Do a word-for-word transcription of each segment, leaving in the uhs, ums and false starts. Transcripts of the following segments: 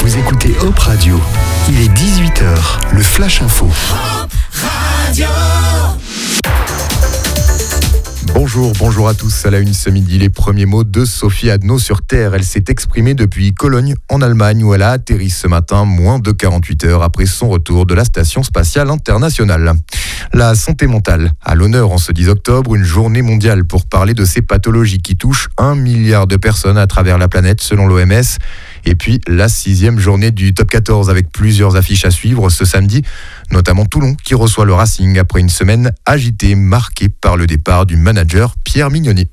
Vous écoutez Hop Radio. Il est dix-huit heures, le Flash Info. Hop Radio. Bonjour, bonjour à tous. À la une ce midi, les premiers mots de Sophie Adno sur Terre. Elle s'est exprimée depuis Cologne, en Allemagne, où elle a atterri ce matin, moins de quarante-huit heures après son retour de la Station spatiale internationale. La santé mentale à l'honneur en ce dix octobre, une journée mondiale pour parler de ces pathologies qui touchent un milliard de personnes à travers la planète, selon l'O M S. Et puis, la sixième journée du Top quatorze avec plusieurs affiches à suivre ce samedi, notamment Toulon qui reçoit le Racing après une semaine agitée, marquée par le départ du manager Pierre Mignoni.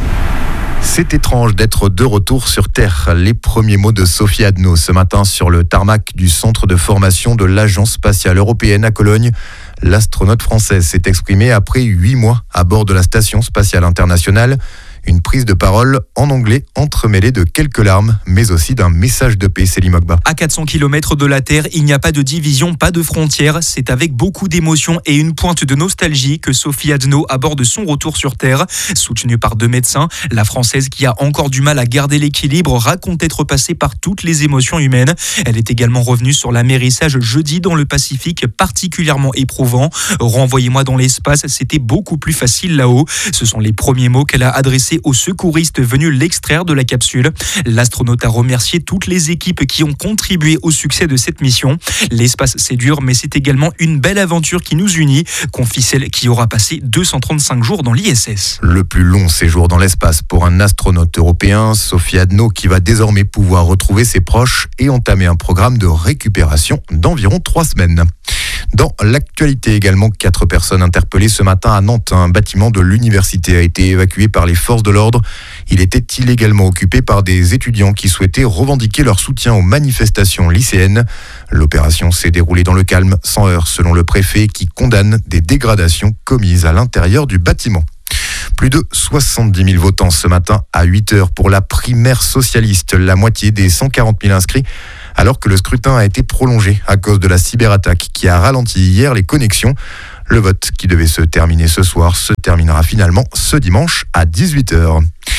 C'est étrange d'être de retour sur Terre. Les premiers mots de Sophie Adno ce matin sur le tarmac du centre de formation de l'Agence spatiale européenne à Cologne. L'astronaute française s'est exprimée après huit mois à bord de la Station spatiale internationale. Une prise de parole en anglais entremêlée de quelques larmes, mais aussi d'un message de paix, Céline Mogba. À quatre cents kilomètres de la Terre, il n'y a pas de division, pas de frontières. C'est avec beaucoup d'émotion et une pointe de nostalgie que Sophie Adno aborde son retour sur Terre. Soutenue par deux médecins, la Française qui a encore du mal à garder l'équilibre raconte être passée par toutes les émotions humaines. Elle est également revenue sur l'amérissage jeudi dans le Pacifique, particulièrement éprouvant. Renvoyez-moi dans l'espace, c'était beaucoup plus facile là-haut. Ce sont les premiers mots qu'elle a adressés aux secouristes venus l'extraire de la capsule. L'astronaute a remercié toutes les équipes qui ont contribué au succès de cette mission. L'espace, c'est dur, mais c'est également une belle aventure qui nous unit, confie celle qui aura passé deux cent trente-cinq jours dans l'I S S. Le plus long séjour dans l'espace pour un astronaute européen, Sophie Adno, qui va désormais pouvoir retrouver ses proches et entamer un programme de récupération d'environ trois semaines. Dans l'actualité également, quatre personnes interpellées ce matin à Nantes. Un bâtiment de l'université a été évacué par les forces de l'ordre. Il était illégalement occupé par des étudiants qui souhaitaient revendiquer leur soutien aux manifestations lycéennes. L'opération s'est déroulée dans le calme, sans heurts, selon le préfet qui condamne des dégradations commises à l'intérieur du bâtiment. Plus de soixante-dix mille votants ce matin à huit heures pour la primaire socialiste, la moitié des cent quarante mille inscrits, alors que le scrutin a été prolongé à cause de la cyberattaque qui a ralenti hier les connexions. Le vote qui devait se terminer ce soir se terminera finalement ce dimanche à dix-huit heures.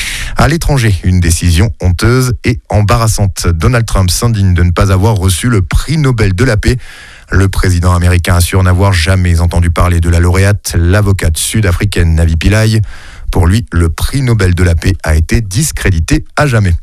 À l'étranger, une décision honteuse et embarrassante. Donald Trump s'indigne de ne pas avoir reçu le prix Nobel de la paix. Le président américain assure n'avoir jamais entendu parler de la lauréate, l'avocate sud-africaine Navi Pillay. Pour lui, le prix Nobel de la paix a été discrédité à jamais.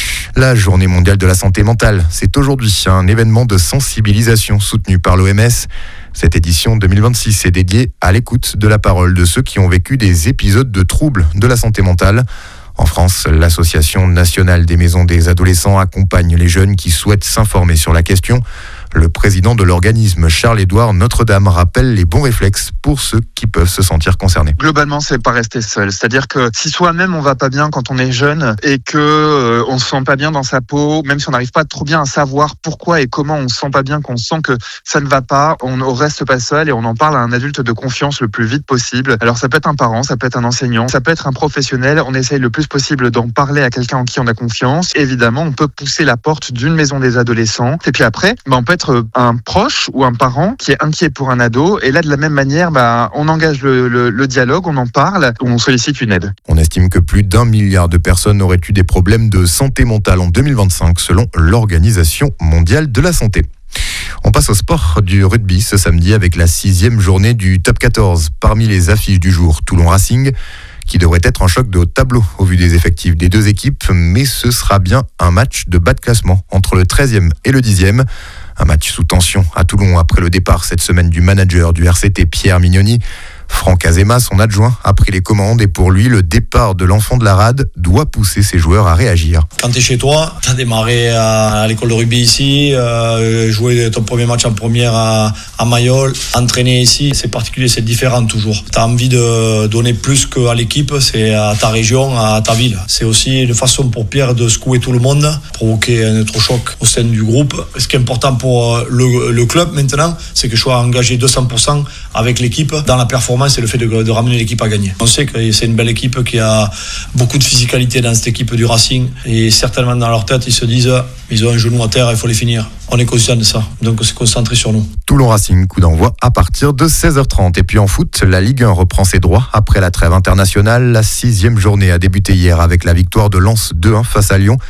La journée mondiale de la santé mentale, c'est aujourd'hui un événement de sensibilisation soutenu par l'O M S. Cette édition deux mille vingt-six est dédiée à l'écoute de la parole de ceux qui ont vécu des épisodes de troubles de la santé mentale. En France, l'Association nationale des maisons des adolescents accompagne les jeunes qui souhaitent s'informer sur la question. Le président de l'organisme, Charles-Édouard Notre-Dame, rappelle les bons réflexes pour ceux qui peuvent se sentir concernés. Globalement, c'est pas rester seul. C'est-à-dire que si soi-même on va pas bien quand on est jeune et que euh, on se sent pas bien dans sa peau, même si on n'arrive pas trop bien à savoir pourquoi et comment on se sent pas bien, qu'on sent que ça ne va pas, on ne reste pas seul et on en parle à un adulte de confiance le plus vite possible. Alors ça peut être un parent, ça peut être un enseignant, ça peut être un professionnel. On essaye le plus possible d'en parler à quelqu'un en qui on a confiance. Évidemment, on peut pousser la porte d'une maison des adolescents. Et puis après, bah, on peut être un proche ou un parent qui est inquiet pour un ado. Et là, de la même manière, bah, on engage le, le, le dialogue, on en parle, on sollicite une aide. On estime que plus d'un milliard de personnes auraient eu des problèmes de santé mentale en deux mille vingt-cinq, selon l'Organisation mondiale de la santé. On passe au sport du rugby ce samedi avec la sixième journée du Top quatorze. Parmi les affiches du jour, Toulon Racing, qui devrait être un choc de haut de tableau au vu des effectifs des deux équipes, mais ce sera bien un match de bas de classement entre le treizième et le dixième. Un match sous tension à Toulon après le départ cette semaine du manager du R C T Pierre Mignoni. Franck Azema, son adjoint, a pris les commandes et pour lui, le départ de l'enfant de la rade doit pousser ses joueurs à réagir. Quand tu es chez toi, tu as démarré à l'école de rugby ici, euh, joué ton premier match en première à, à Mayol, entraîner ici, c'est particulier, c'est différent toujours. Tu as envie de donner plus qu'à l'équipe, c'est à ta région, à ta ville. C'est aussi une façon pour Pierre de secouer tout le monde, provoquer un électrochoc au sein du groupe. Ce qui est important pour le, le club maintenant, c'est que je sois engagé deux cents pour cent avec l'équipe dans la performance et le fait de, de ramener l'équipe à gagner. On sait que c'est une belle équipe qui a beaucoup de physicalité dans cette équipe du Racing et certainement dans leur tête ils se disent ils ont un genou à terre, il faut les finir. On est conscient de ça, donc on s'est concentré sur nous. Toulon Racing, coup d'envoi à partir de seize heures trente. Et puis en foot, la Ligue un reprend ses droits après la trêve internationale. La sixième journée a débuté hier avec la victoire de Lens deux un face à Lyon.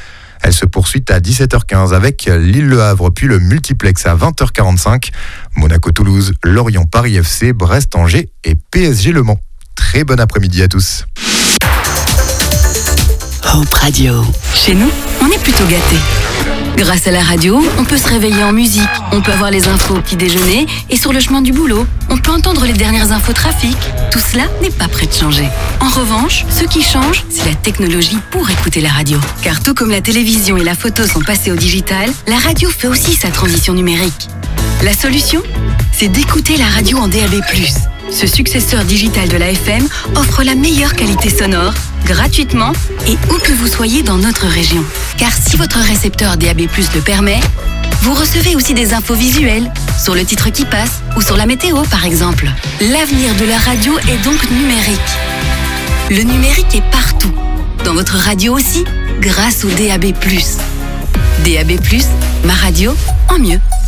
Elle se poursuit à dix-sept heures quinze avec Lille-Le Havre, puis le multiplex à vingt heures quarante-cinq. Monaco-Toulouse, Lorient-Paris F C, Brest-Angers et P S G-Le Mans. Très bon après-midi à tous. Hope Radio. Chez nous, on est plutôt gâtés. Grâce à la radio, on peut se réveiller en musique, on peut avoir les infos au petit déjeuner et sur le chemin du boulot, on peut entendre les dernières infos trafic. Tout cela n'est pas prêt de changer. En revanche, ce qui change, c'est la technologie pour écouter la radio. Car tout comme la télévision et la photo sont passés au digital, la radio fait aussi sa transition numérique. La solution, c'est d'écouter la radio en D A B plus. Ce successeur digital de la F M offre la meilleure qualité sonore, gratuitement et où que vous soyez dans notre région. Car si votre récepteur D A B plus le permet, vous recevez aussi des infos visuelles, sur le titre qui passe ou sur la météo par exemple. L'avenir de la radio est donc numérique. Le numérique est partout, dans votre radio aussi, grâce au D A B plus. D A B plus, ma radio en mieux.